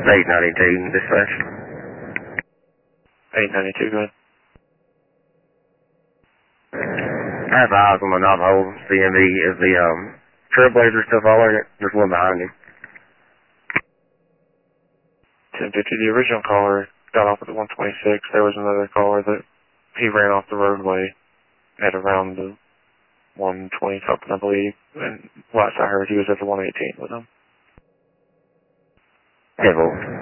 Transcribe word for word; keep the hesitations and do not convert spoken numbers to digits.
eight ninety-two, dispatch. eight ninety-two, go ahead. I have eyes on the Navajo C M E. Is the um, Trailblazer still following it? There's one behind him. ten fifty, the original caller got off at the one twenty-six. There was another caller that he ran off the roadway at around the one twenty something, I believe. And last I heard, he was at the one eighteen with him. Devil.